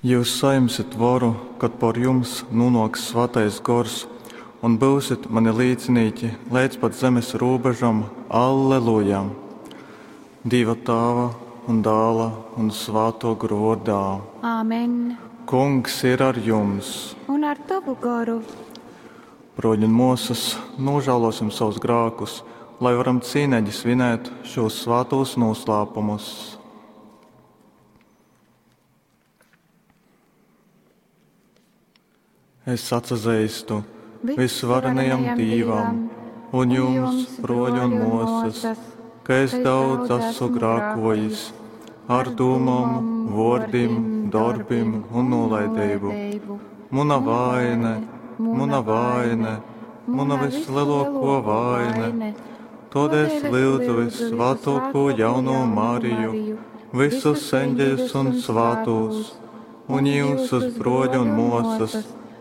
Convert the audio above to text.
Jūs saimsiet varu, kad par jums nonāks svētais gars, un būsiet mani līdzinīķi līdz pat zemes robežam. Alleluja! Dieva Tēva un Dēla un Svēto garu vārdā. Āmen. Kungs ir ar jums! Un ar tavu garu. Broļi un mūsas, nožēlosim savus grēkus, lai varam cīnīgi svinēt šos svētos noslēpumus. Es atzīstu visvarenajam Dievam un jums, broļi un mūsas, ka es daudz esmu grēkojis ar domām, vārdiem, darbiem un nolaidību. Mana vaina, mana vislielāko vaina. Tad es lūdzu visvētāko jauno Mariju, visus eņģeļus un svētos, un jūsus broļi un mūsas,